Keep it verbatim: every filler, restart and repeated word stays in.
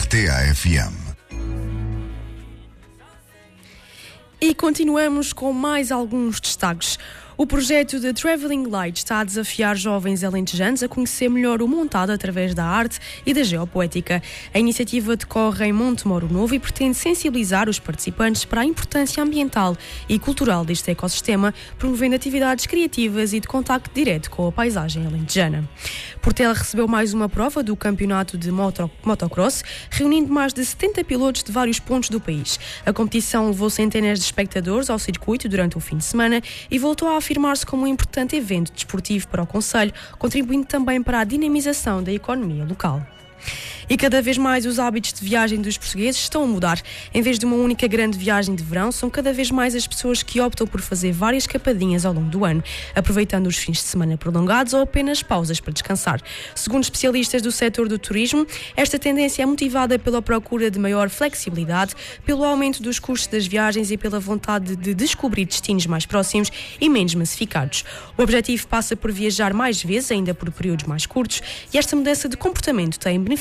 T A F M. E continuamos com mais alguns destaques. O projeto de Travelling Light está a desafiar jovens alentejanos a conhecer melhor o montado através da arte e da geopoética. A iniciativa decorre em Montemoro Novo e pretende sensibilizar os participantes para a importância ambiental e cultural deste ecossistema, promovendo atividades criativas e de contacto direto com a paisagem alentejana. Portela recebeu mais uma prova do campeonato de moto, motocross, reunindo mais de setenta pilotos de vários pontos do país. A competição levou centenas de espectadores ao circuito durante o fim de semana e voltou a afirmar-se como um importante evento desportivo para o concelho, contribuindo também para a dinamização da economia local. E cada vez mais os hábitos de viagem dos portugueses estão a mudar. Em vez de uma única grande viagem de verão, são cada vez mais as pessoas que optam por fazer várias escapadinhas ao longo do ano, aproveitando os fins de semana prolongados ou apenas pausas para descansar. Segundo especialistas do setor do turismo, esta tendência é motivada pela procura de maior flexibilidade, pelo aumento dos custos das viagens e pela vontade de descobrir destinos mais próximos e menos massificados. O objetivo passa por viajar mais vezes, ainda por períodos mais curtos, e esta mudança de comportamento tem beneficiado